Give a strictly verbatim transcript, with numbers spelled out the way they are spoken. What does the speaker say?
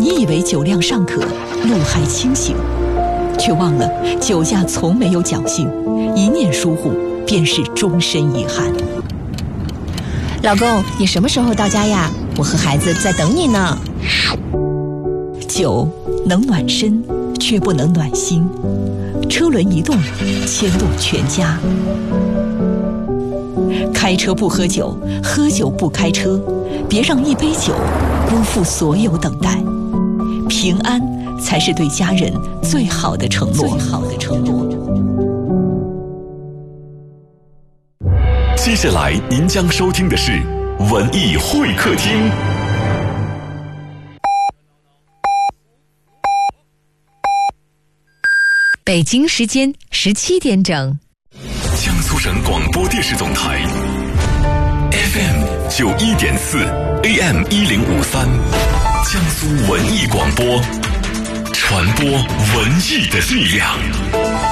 你以为酒量尚可，路还清醒，却忘了酒驾从没有侥幸，一念疏忽便是终身遗憾。 老公，你什么时候到家呀？我和孩子在等你呢。 酒能暖身，却不能暖心。车轮一动，牵动全家。开车不喝酒，喝酒不开车，别让一杯酒辜负所有等待。平安才是对家人最好的承诺。最好的承诺。 接下来您将收听的是文艺会客厅。 北京时间十七点整， 江苏省广播电视总台 F M 九一点四 A M 一零五三，江苏文艺广播，传播文艺的力量。